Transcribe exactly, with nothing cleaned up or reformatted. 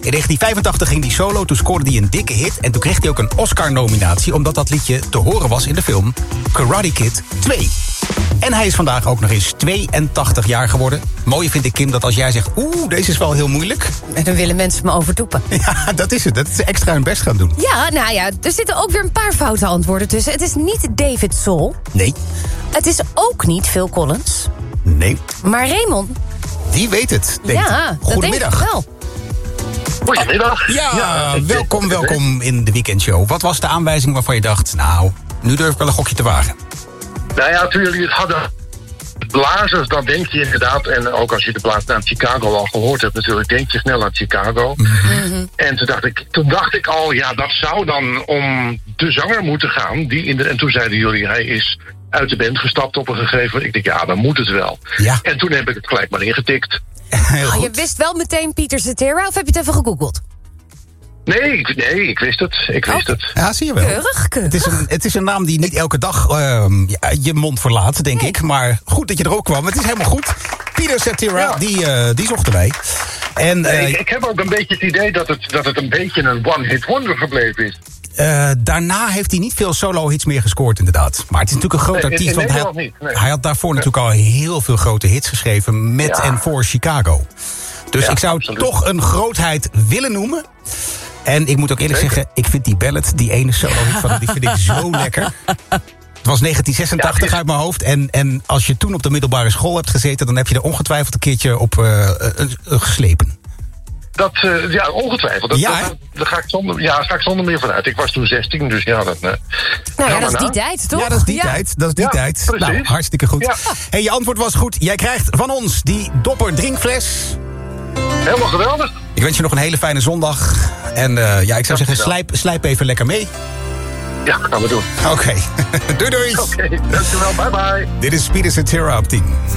In negentien vijfentachtig ging hij solo, toen scoorde hij een dikke hit... en toen kreeg hij ook een Oscar-nominatie... omdat dat liedje te horen was in de film Karate Kid twee. En hij is vandaag ook nog eens tweeëntachtig jaar geworden. Mooie vind ik, Kim, dat als jij zegt... oeh, deze is wel heel moeilijk. En dan willen mensen me overtoepen. Ja, dat is het. Dat is extra hun best gaan doen. Ja, nou ja, er zitten ook weer een paar foute antwoorden tussen. Het is niet David Soul. Nee. Het is ook niet Phil Collins. Nee. Maar Raymond... Die weet het, denk ja, ik. Goedemiddag. Dat denk ik wel. Goedemiddag. Ja, ja welkom, welkom in de weekendshow. Wat was de aanwijzing waarvan je dacht... nou, nu durf ik wel een gokje te wagen? Nou ja, toen jullie het hadden blazers, dan denk je inderdaad... en ook als je de plaatsnaam Chicago al gehoord hebt natuurlijk... denk je snel aan Chicago. Mm-hmm. En toen dacht, ik, toen dacht ik al, ja, dat zou dan om de zanger moeten gaan. Die in de, en toen zeiden jullie, hij is uit de band gestapt op een gegeven moment. Ik dacht, ja, dan moet het wel. Ja. En toen heb ik het gelijk maar ingetikt. Oh, je wist wel meteen Peter Cetera of heb je het even gegoogeld? Nee, ik, nee, ik wist het. Ik wist oh. het. Ja, zie je wel. Keurig, keurig. Het is een, het is een naam die niet elke dag uh, ja, je mond verlaat, denk nee. ik. Maar goed dat je er ook kwam. Het is helemaal goed. Peter Cetera, ja. die, uh, die zochten wij. En, uh, nee, ik, ik heb ook een beetje het idee dat het, dat het een beetje een one-hit wonder gebleven is. Uh, daarna heeft hij niet veel solo-hits meer gescoord, inderdaad. Maar het is natuurlijk een groot nee, artiest. in, in want hij, niet, nee. hij had daarvoor nee. natuurlijk al heel veel grote hits geschreven... met ja. en voor Chicago. Dus ja, ik zou absoluut. toch een grootheid willen noemen... En ik moet ook eerlijk Zeker. zeggen, ik vind die ballad, die ene solo-hit van hem, die vind ik zo lekker. Het was negentien zesentachtig ja, uit mijn hoofd. En, en als je toen op de middelbare school hebt gezeten... dan heb je er ongetwijfeld een keertje op uh, uh, uh, geslepen. Dat, uh, ja, ongetwijfeld. Dat, ja, dat, daar ga ik zonder, ja, ga ik zonder meer vanuit. Ik was toen zestien, dus ja, dat... Uh, nou ja, dat is die tijd, toch? Ja, dat is die ja. tijd. Dat is die ja, tijd. Precies. Nou, hartstikke goed. Ja. Hey, je antwoord was goed. Jij krijgt van ons die Dopper drinkfles. Helemaal geweldig. Ik wens je nog een hele fijne zondag. En uh, ja, ik zou zeggen, slijp, slijp even lekker mee. Ja, gaan we doen. Oké. Okay. doei doei. Oké, okay, dankjewel. Bye bye. Dit is Peter Cetera op tien.